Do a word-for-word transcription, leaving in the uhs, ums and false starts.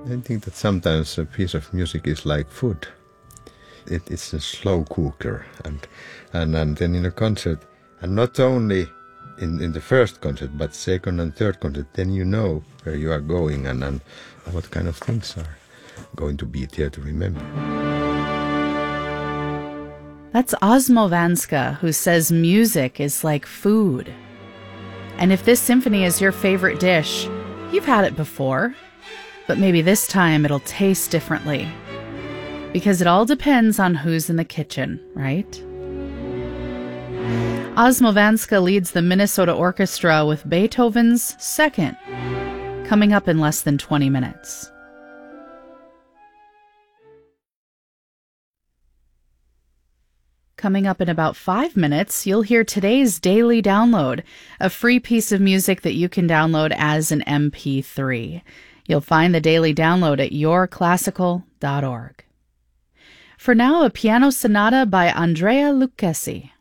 I think that sometimes a piece of music is like food. It, it's a slow cooker, and, and and then in a concert, and not only in, in the first concert, but second and third concert, then you know where you are going and, and what kind of things are going to be there to remember. That's Osmo Vanska, who says music is like food. And if this symphony is your favorite dish, you've had it before, but maybe this time it'll taste differently. Because it all depends on who's in the kitchen, right? Osmo Vanska leads the Minnesota Orchestra with Beethoven's Second, coming up in less than twenty minutes. Coming up in about five minutes, you'll hear today's daily download, a free piece of music that you can download as an M P three. You'll find the daily download at your classical dot org. For now, a piano sonata by Andrea Lucchesi.